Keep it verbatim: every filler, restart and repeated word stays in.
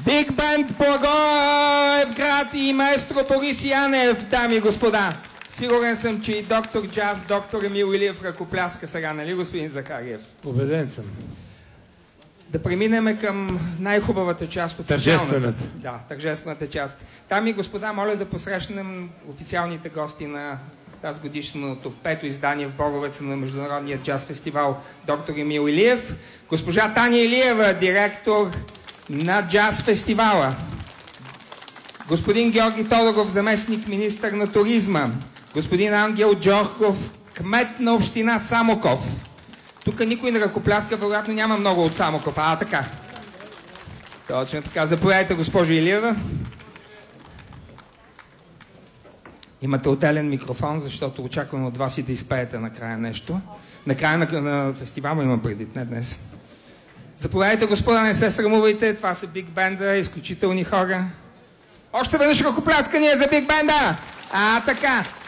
Биг Бенд Благоевград и маестро Борис Янев, дами и господа. Сигурен съм, че и доктор Джаз, доктор Емил Илиев ръкопляска сега, нали, господин Захариев? Убеден съм. Да преминем към най-хубавата част от тържествената. Да, тържествената част. Дами и господа, моля да посрещнем официалните гости на тази годишното пето издание в Боровец на Международния джаз фестивал доктор Емил Илиев, госпожа Таня Илиева, директор на джаз фестивала, господин Георги Тодоров, заместник министър на туризма, господин Ангел Джорков, кмет на община Самоков. Тук никой не ръкопляска, вероятно няма много от Самоков. А, така. Точно така. Заповядайте, госпожо Илиева. Имате отделен микрофон, защото очаквам от вас и да изпеете накрая нещо. Накрая на, на фестивала имам предвид, не днес. Заповядайте, господа, не се срамувайте. Това са Биг Бенда, изключителни хора. Още веднъж ръкопляскания за Биг Бенда! А, така.